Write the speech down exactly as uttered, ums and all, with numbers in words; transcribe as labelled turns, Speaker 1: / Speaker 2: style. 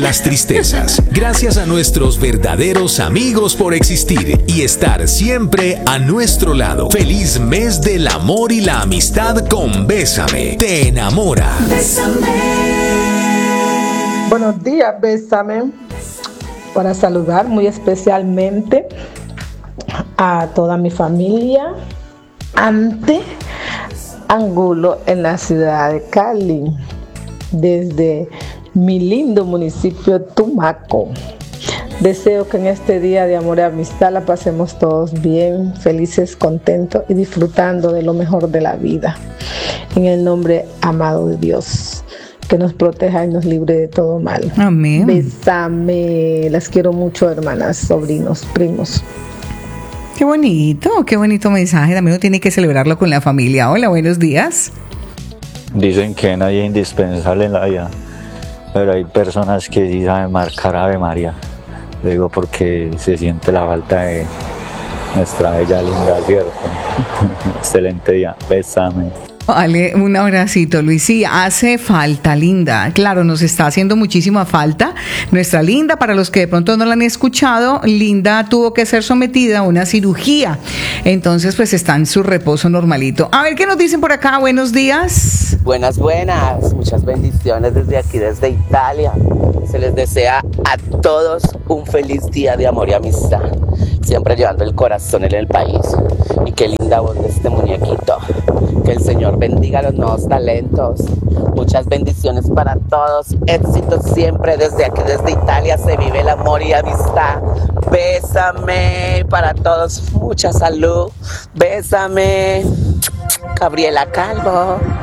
Speaker 1: las tristezas. Gracias a nuestros verdaderos amigos por existir y estar siempre a nuestro lado. Feliz mes del amor y la amistad con Bésame. Te enamora.
Speaker 2: Bésame. Buenos días, Bésame. Para saludar muy especialmente a toda mi familia ante Angulo en la ciudad de Cali, desde mi lindo municipio Tumaco. Deseo que en este día de amor y amistad la pasemos todos bien, felices, contentos y disfrutando de lo mejor de la vida. En el nombre amado de Dios, que nos proteja y nos libre de todo mal.
Speaker 3: Amén.
Speaker 2: Bésame. Las quiero mucho, hermanas, sobrinos, primos.
Speaker 3: Qué bonito, qué bonito mensaje. También uno tiene que celebrarlo con la familia. Hola, buenos días.
Speaker 4: Dicen que nadie es indispensable en la vida, pero hay personas que sí saben marcar Ave María. Lo digo porque se siente la falta de nuestra bella linda, ¿cierto? Excelente día, bésame.
Speaker 3: Vale, un abracito, Luis. Sí, hace falta, Linda. Claro, nos está haciendo muchísima falta nuestra Linda. Para los que de pronto no la han escuchado, Linda tuvo que ser sometida a una cirugía. Entonces, pues está en su reposo normalito. A ver, ¿qué nos dicen por acá? Buenos días.
Speaker 5: Buenas, buenas. Muchas bendiciones desde aquí, desde Italia. Se les desea a todos un feliz día de amor y amistad. Siempre llevando el corazón en el país. Y qué linda voz de este muñequito. Que el Señor bendiga los nuevos talentos. Muchas bendiciones para todos. Éxitos siempre desde aquí, desde Italia. Se vive el amor y amistad. Bésame para todos. Mucha salud. Bésame. Gabriela Calvo.